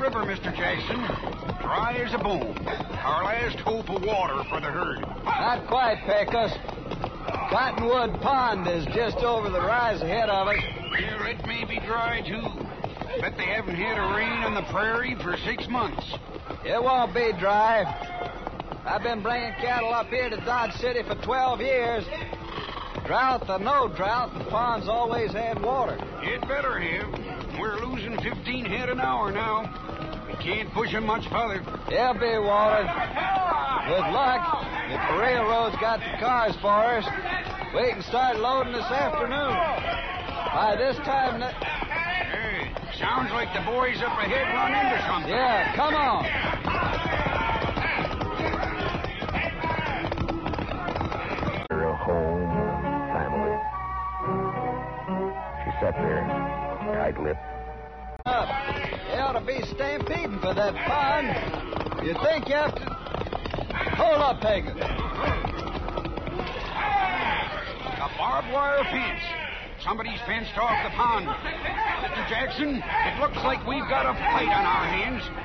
river, Mr. Jackson. Dry as a bone. Our last hope of water for the herd. Not quite, Pecos. Cottonwood Pond is just over the rise ahead of us. Here, it may be dry, too. Bet they haven't had a rain on the prairie for 6 months. It won't be dry. I've been bringing cattle up here to Dodge City for 12 years. Drought or no drought, the pond's always had water. It better have. We're losing 15 head an hour now. We can't push 'em much further. There'll be water. With luck, if the railroad's got the cars for us, we can start loading this afternoon. By this time... Hey, sounds like the boys up ahead run into something. Yeah, come on. Home, family. She sat there, tight-lipped. They ought to be stampeding for that pond. You think you have to... Hold up, Pecos. A barbed wire fence. Somebody's fenced off the pond. Mr. Jackson, it looks like we've got a fight on our hands.